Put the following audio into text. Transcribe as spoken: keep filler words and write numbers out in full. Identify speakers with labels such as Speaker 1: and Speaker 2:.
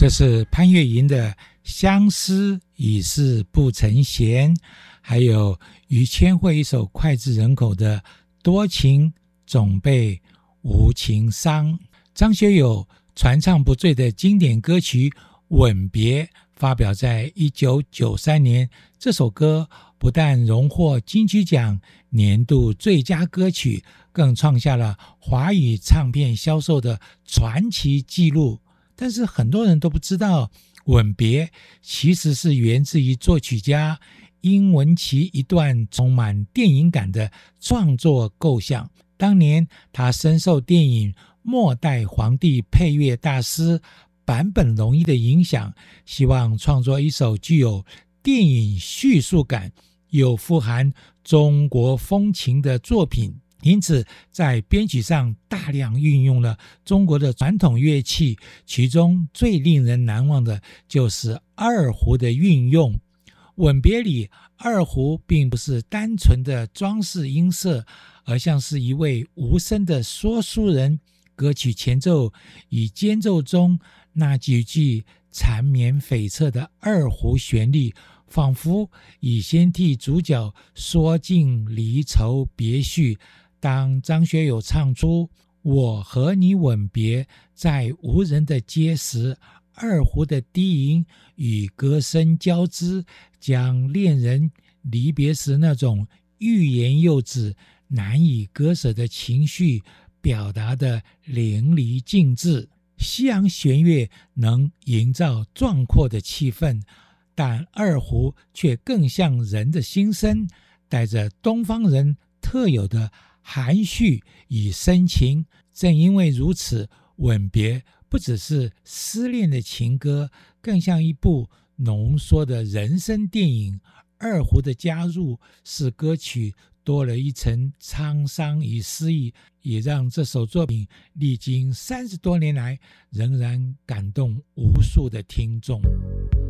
Speaker 1: 这是潘越云的《相思已是不曾闲》，还有于千惠一首脍炙人口的《多情总被无情伤》。张学友传唱不醉的经典歌曲《吻别》发表在一九九三年，这首歌不但荣获金曲奖年度最佳歌曲，更创下了华语唱片销售的传奇纪录。但是很多人都不知道，吻别其实是源自于作曲家殷文琪一段充满电影感的创作构想。当年他深受电影《末代皇帝》配乐大师坂本龙一的影响，希望创作一首具有电影叙述感又富含中国风情的作品，因此在编曲上大量运用了中国的传统乐器，其中最令人难忘的就是二胡的运用。吻别里，二胡并不是单纯的装饰音色，而像是一位无声的说书人。歌曲前奏与间奏中那几句缠绵悱恻的二胡旋律，仿佛已先替主角说尽离愁别绪。当张学友唱出我和你吻别在无人的街时，二胡的低吟与歌声交织，将恋人离别时那种欲言又止难以割舍的情绪表达得淋漓尽致。西洋弦乐能营造壮阔的气氛，但二胡却更像人的心声，带着东方人特有的含蓄与深情。正因为如此，吻别不只是失恋的情歌，更像一部浓缩的人生电影。二胡的加入使歌曲多了一层沧桑与诗意，也让这首作品历经三十多年来仍然感动无数的听众。